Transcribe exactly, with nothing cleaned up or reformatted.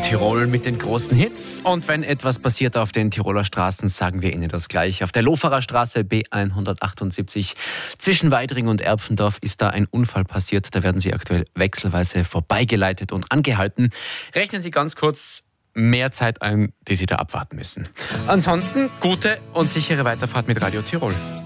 Tirol mit den großen Hits. Und wenn etwas passiert auf den Tiroler Straßen, sagen wir Ihnen das gleich. Auf der Loferer Straße B hundertachtundsiebzig zwischen Weidring und Erpfendorf ist da ein Unfall passiert. Da werden Sie aktuell wechselweise vorbeigeleitet und angehalten. Rechnen Sie ganz kurz mehr Zeit ein, die Sie da abwarten müssen. Ansonsten gute und sichere Weiterfahrt mit Radio Tirol.